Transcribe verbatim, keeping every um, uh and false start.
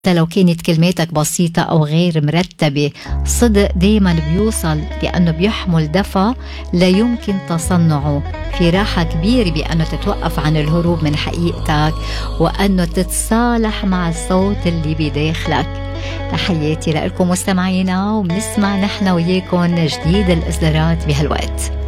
حتى لو كانت كلماتك بسيطة أو غير مرتبة، صدق دايما بيوصل لأنه بيحمل دفع لا يمكن تصنعه. في راحة كبيرة بأنه تتوقف عن الهروب من حقيقتك وأنه تتصالح مع الصوت اللي بداخلك. تحياتي لكم مستمعينا، وبنسمع نحن وياكم جديد الإصدارات بهالوقت.